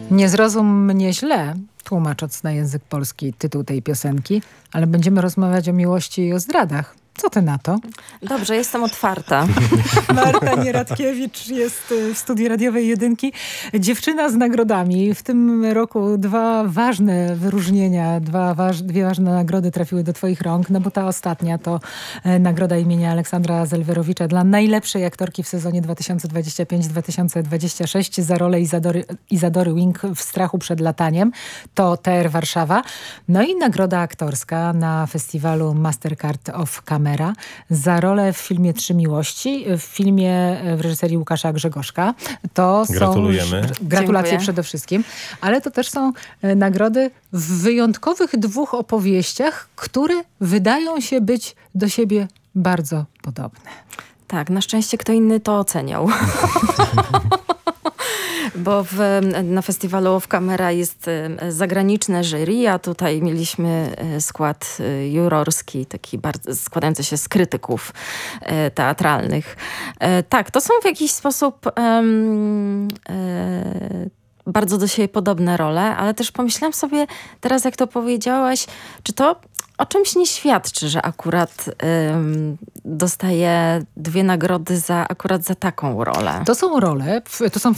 Nie zrozum mnie źle, tłumacząc na język polski tytuł tej piosenki, ale będziemy rozmawiać o miłości i o zdradach. Co ty na to? Dobrze, jestem otwarta. Marta Nieradkiewicz jest w studiu radiowej Jedynki. Dziewczyna z nagrodami. W tym roku dwa ważne wyróżnienia, dwie ważne nagrody trafiły do twoich rąk. No bo ta ostatnia to nagroda imienia Aleksandra Zelwerowicza dla najlepszej aktorki w sezonie 2025-2026 za rolę Izadory Wing w Strachu przed lataniem. To TR Warszawa. No i nagroda aktorska na festiwalu Mastercard of Camera za rolę w filmie Trzy Miłości, w filmie w reżyserii Łukasza Grzegorzka. To gratulujemy. Gratulacje Dziękuję. przede wszystkim. Ale to też są nagrody w wyjątkowych dwóch opowieściach, które wydają się być do siebie bardzo podobne. Tak, na szczęście kto inny to oceniał. Bo na festiwalu w Camera jest zagraniczne jury, a tutaj mieliśmy skład jurorski, taki bardzo składający się z krytyków teatralnych. Tak, to są w jakiś sposób bardzo do siebie podobne role, ale też pomyślałam sobie teraz, jak to powiedziałaś, czy to o czymś nie świadczy, że akurat dostaje dwie nagrody akurat za taką rolę. To są role, to są